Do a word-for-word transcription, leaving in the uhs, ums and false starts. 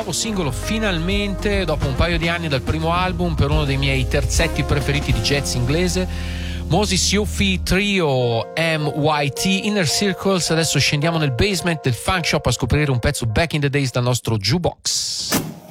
nuovo singolo finalmente dopo un paio di anni dal primo album per uno dei miei terzetti preferiti di jazz inglese, Moses Yofi Trio M Y T Inner Circles. Adesso scendiamo nel basement del Funk Shop a scoprire un pezzo back in the days dal nostro jukebox.